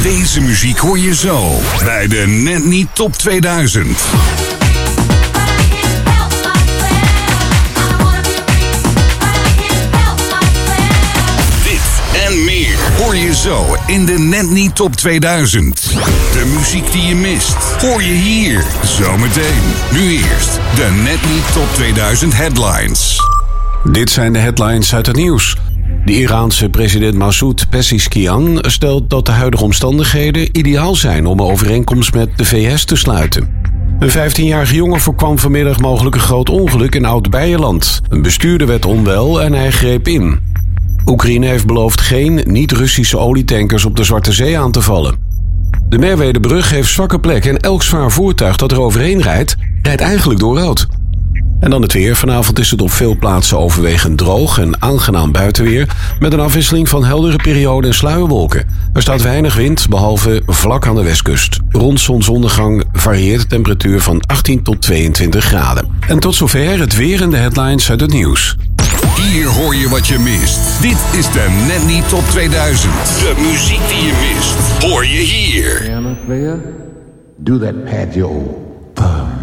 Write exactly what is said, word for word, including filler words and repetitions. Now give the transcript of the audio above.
Deze muziek hoor je zo bij de Net Niet Top tweeduizend. En meer hoor je zo in de Net Niet Top tweeduizend. De muziek die je mist, hoor je hier zometeen. Nu eerst de Net Niet Top tweeduizend headlines. Dit zijn de headlines uit het nieuws. De Iraanse president Masoud Pezeshkian stelt dat de huidige omstandigheden ideaal zijn om een overeenkomst met de V S te sluiten. Een vijftienjarige jongen voorkwam vanmiddag mogelijk een groot ongeluk in Oud-Beijerland. Een bestuurder werd onwel en hij greep in. Oekraïne heeft beloofd geen niet-Russische olietankers op de Zwarte Zee aan te vallen. De Merwedebrug heeft zwakke plekken en elk zwaar voertuig dat er overheen rijdt, rijdt eigenlijk door rood. En dan het weer. Vanavond is het op veel plaatsen overwegend droog en aangenaam buitenweer, met een afwisseling van heldere perioden en sluierwolken. Er staat weinig wind, behalve vlak aan de westkust. Rond zonsondergang varieert de temperatuur van achttien tot tweeëntwintig graden. En tot zover het weer en de headlines uit het nieuws. Hier hoor je wat je mist. Dit is de Net Niet Top tweeduizend. De muziek die je mist, hoor je hier. Piano player, do that patio firm.